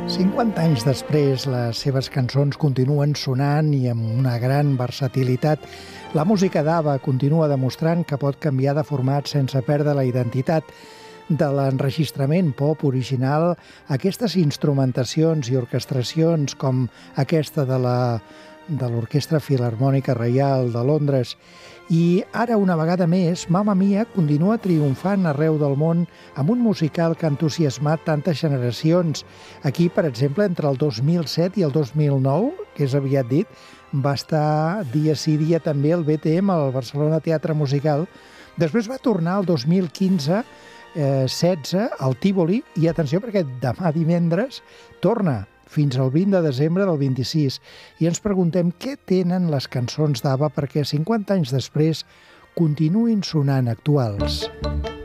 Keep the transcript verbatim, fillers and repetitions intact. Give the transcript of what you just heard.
cinquanta anys després, les seves cançons continuen sonant i amb una gran versatilitat. La música d'ABBA continua demostrant que pot canviar de format sense perdre la identitat. De l'enregistrament pop original, aquestes instrumentacions i orquestracions com aquesta de la de l'Orquestra Filharmònica Reial de Londres. I ara, una vegada més, Mamma Mia continua triomfant arreu del món amb un musical que ha entusiasmat tantes generacions. Aquí, per exemple, entre el dos mil set i el dos mil nou, que és aviat dit, va estar dia sí dia també el B T M al Barcelona Teatre Musical. Després va tornar el dos mil quinze, eh, setze al Tívoli i, atenció, perquè demà divendres torna fins al vint de desembre del vint-i-sis. I ens preguntem què tenen les cançons d'ABBA perquè cinquanta anys després continuïn sonant actuals.